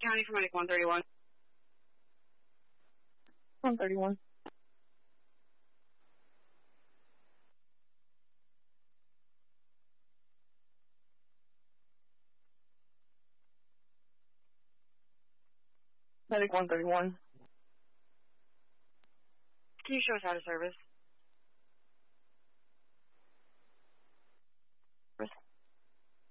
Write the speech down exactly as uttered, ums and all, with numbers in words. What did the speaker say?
County for Medic one thirty-one. one thirty-one. Medic one thirty-one. Can you show us out of service?